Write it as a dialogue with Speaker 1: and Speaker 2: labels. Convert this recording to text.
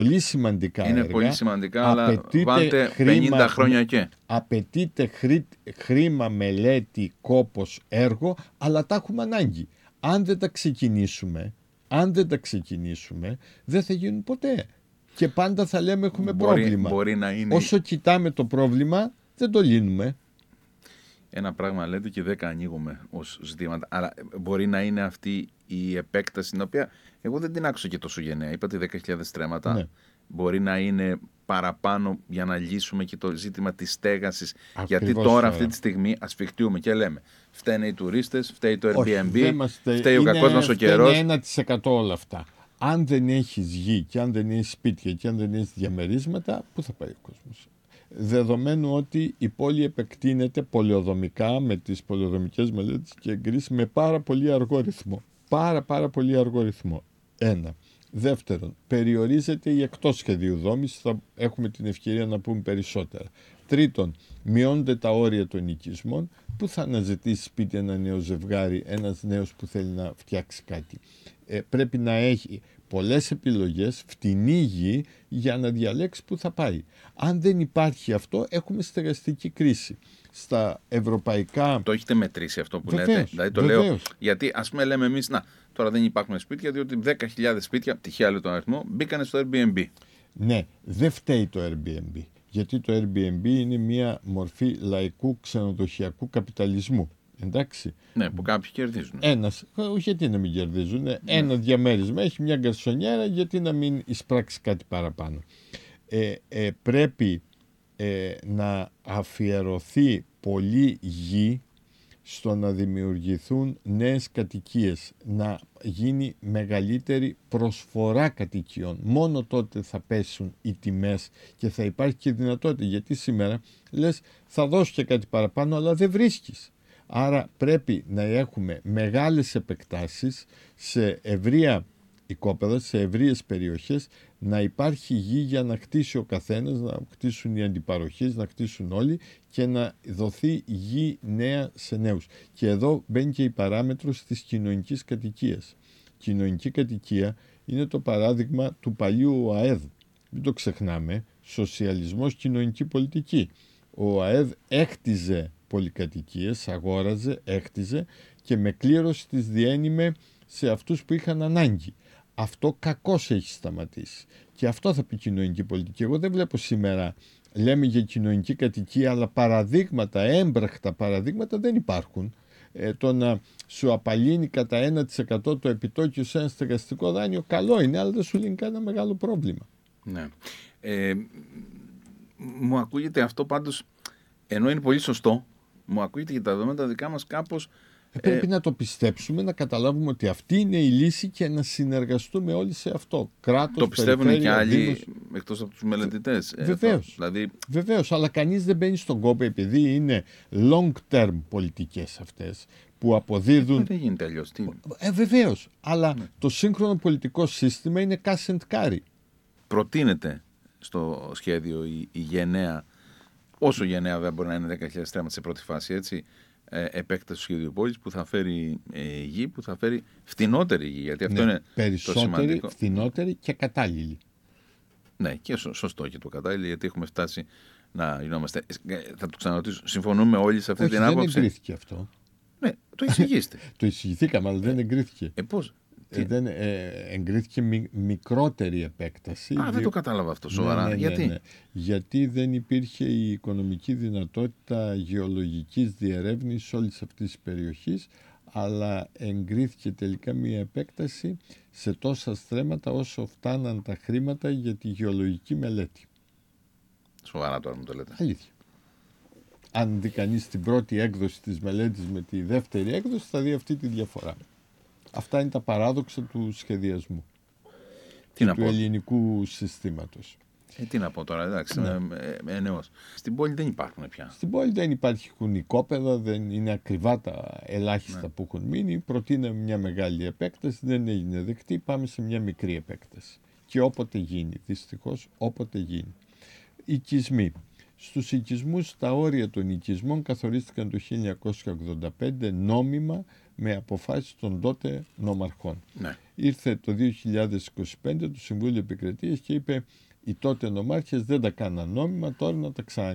Speaker 1: πολύ σημαντικά
Speaker 2: είναι
Speaker 1: έργα.
Speaker 2: πολύ σημαντικά, αλλά βάλτε 50 χρόνια και.
Speaker 1: Απαιτείται χρήμα, μελέτη, κόπος, έργο, αλλά τα έχουμε ανάγκη. Αν δεν τα ξεκινήσουμε, δεν θα γίνουν ποτέ. Και πάντα θα λέμε έχουμε πρόβλημα.
Speaker 2: Μπορεί να είναι...
Speaker 1: Όσο κοιτάμε το πρόβλημα, δεν το λύνουμε.
Speaker 2: Ένα πράγμα λέτε και 10 ανοίγουμε ως ζητήματα. Αλλά μπορεί να είναι αυτή η επέκταση, την οποία εγώ δεν την άκουσα και τόσο γενναία. Είπατε 10.000 στρέμματα.
Speaker 1: Ναι.
Speaker 2: Μπορεί να είναι παραπάνω για να λύσουμε και το ζήτημα της στέγασης. Γιατί
Speaker 1: Ακριβώς
Speaker 2: τώρα αυτή τη στιγμή ασφιχτούμε και λέμε φταίνε οι τουρίστες, φταίει το Airbnb, φταίει ο κακός μας ο καιρός.
Speaker 1: Είναι 1% όλα αυτά. Αν δεν έχεις γη και αν δεν έχεις σπίτια και αν δεν έχεις διαμερίσματα, πού θα πάει ο κόσμος? Δεδομένου ότι η πόλη επεκτείνεται πολεοδομικά με τις πολεοδομικές μελέτες και εγκρίσεις με πάρα πολύ αργό ρυθμό. Πάρα πολύ αργό ρυθμό. Ένα. Δεύτερον, περιορίζεται η εκτός σχεδίου δόμηση, θα έχουμε την ευκαιρία να πούμε περισσότερα. Τρίτον, μειώνονται τα όρια των οικισμών. Πού θα αναζητήσει σπίτι ένα νέο ζευγάρι, ένας νέος που θέλει να φτιάξει κάτι? Πρέπει να έχει πολλές επιλογές, φτηνή γη για να διαλέξει που θα πάει. Αν δεν υπάρχει αυτό, έχουμε στεγαστική κρίση. Στα ευρωπαϊκά...
Speaker 2: Το έχετε μετρήσει αυτό που
Speaker 1: βεβαίως,
Speaker 2: λέτε? Δηλαδή το λέω γιατί ας πούμε λέμε εμείς, τώρα δεν υπάρχουν σπίτια διότι 10.000 σπίτια, τυχαία λέει τον αριθμό, μπήκανε στο Airbnb.
Speaker 1: Ναι, δεν φταίει το Airbnb. Γιατί το Airbnb είναι μια μορφή λαϊκού ξενοδοχειακού καπιταλισμού. Εντάξει.
Speaker 2: Ναι, που κάποιοι κερδίζουν.
Speaker 1: Γιατί να μην κερδίζουν? Ένα διαμέρισμα έχει μια γκαρσονιέρα, γιατί να μην εισπράξει κάτι παραπάνω? Πρέπει να αφιερωθεί πολύ γη στο να δημιουργηθούν νέες κατοικίες, να γίνει μεγαλύτερη προσφορά κατοικιών. Μόνο τότε θα πέσουν οι τιμές και θα υπάρχει και δυνατότητα. Γιατί σήμερα λες θα δώσω και κάτι παραπάνω, αλλά δεν βρίσκεις. Άρα πρέπει να έχουμε μεγάλες επεκτάσεις σε ευρεία οικόπεδα, σε ευρείες περιοχές, να υπάρχει γη για να χτίσει ο καθένας, να χτίσουν οι αντιπαροχές, να χτίσουν όλοι και να δοθεί γη νέα σε νέους. Και εδώ μπαίνει και η παράμετρος της κοινωνικής κατοικίας. Κοινωνική κατοικία είναι το παράδειγμα του παλιού ΟΑΕΔ. Μην το ξεχνάμε, σοσιαλισμός, κοινωνική πολιτική. Ο ΟΑΕΔ έχτιζε πολυκατοικίες, αγόραζε, έχτιζε και με κλήρωση τις διένυμε σε αυτούς που είχαν ανάγκη. Αυτό κακώς έχει σταματήσει. Και αυτό θα πει κοινωνική πολιτική. Εγώ δεν βλέπω σήμερα, λέμε για κοινωνική κατοικία, αλλά παραδείγματα, έμπραχτα παραδείγματα δεν υπάρχουν. Το να σου απαλύνει κατά 1% το επιτόκιο σε ένα στεγαστικό δάνειο, καλό είναι, αλλά δεν σου λύνει κανένα μεγάλο πρόβλημα.
Speaker 2: Ναι. Μου ακούγεται αυτό πάντως, ενώ είναι πολύ σωστό, μου ακούγεται και τα δεδομένα δικά μας κάπως...
Speaker 1: Πρέπει να το πιστέψουμε, να καταλάβουμε ότι αυτή είναι η λύση και να συνεργαστούμε όλοι σε αυτό. Κράτος,
Speaker 2: το πιστεύουν και άλλοι
Speaker 1: δήμος...
Speaker 2: εκτός από τους μελετητές.
Speaker 1: Βεβαίως, αλλά κανείς δεν μπαίνει στον κόπο επειδή είναι long term πολιτικές αυτές που αποδίδουν...
Speaker 2: Δεν γίνεται αλλιώς.
Speaker 1: Βεβαίως, αλλά το σύγχρονο πολιτικό σύστημα είναι cash and carry.
Speaker 2: Προτείνεται στο σχέδιο η γενναία, όσο γενναία δεν μπορεί να είναι 10.000 στρέμματα σε πρώτη φάση, έτσι, επέκταση του σχεδίου πόλης που θα φέρει γη, που θα φέρει φτηνότερη γη, γιατί αυτό είναι το σημαντικό.
Speaker 1: Φτηνότερη και κατάλληλη.
Speaker 2: Ναι, και σωστό και το κατάλληλο, γιατί έχουμε φτάσει να γινόμαστε. Θα το ξαναρωτήσω, συμφωνούμε όλοι σε αυτή την άποψη?
Speaker 1: Δεν εγκρίθηκε αυτό.
Speaker 2: Ναι, το εξηγήστε.
Speaker 1: Το εξηγηθήκαμε, αλλά δεν εγκρίθηκε.
Speaker 2: Πώς?
Speaker 1: Εγκρίθηκε μικρότερη επέκταση.
Speaker 2: Δεν το κατάλαβα αυτό σοβαρά.
Speaker 1: Ναι.
Speaker 2: Γιατί?
Speaker 1: Γιατί δεν υπήρχε η οικονομική δυνατότητα γεωλογικής διερεύνησης όλης αυτής της περιοχής, αλλά εγκρίθηκε τελικά μια επέκταση σε τόσα στρέμματα όσο φτάναν τα χρήματα για τη γεωλογική μελέτη.
Speaker 2: Σοβαρά τώρα μου το λέτε?
Speaker 1: Αλήθεια. Αν δει κανείς την πρώτη έκδοση της μελέτης με τη δεύτερη έκδοση, θα δει αυτή τη διαφορά. Αυτά είναι τα παράδοξα του σχεδιασμού και του ελληνικού συστήματος.
Speaker 2: Τι να πω τώρα, εντάξει, νέος. Στην πόλη δεν υπάρχουν πια.
Speaker 1: Στην πόλη δεν υπάρχουν οικόπεδα, δεν είναι ακριβά τα ελάχιστα που έχουν μείνει. Προτείναμε μια μεγάλη επέκταση, δεν έγινε δεκτή, πάμε σε μια μικρή επέκταση. Και όποτε γίνει, δυστυχώς, όποτε γίνει. Οικισμοί. Στους οικισμούς, τα όρια των οικισμών καθορίστηκαν το 1985 νόμιμα με αποφάσεις των τότε νομαρχών.
Speaker 2: Ναι.
Speaker 1: Ήρθε το 2025 το Συμβούλιο Επικρατείας και είπε οι τότε νομάρχες δεν τα κάναν νόμιμα, τώρα να τα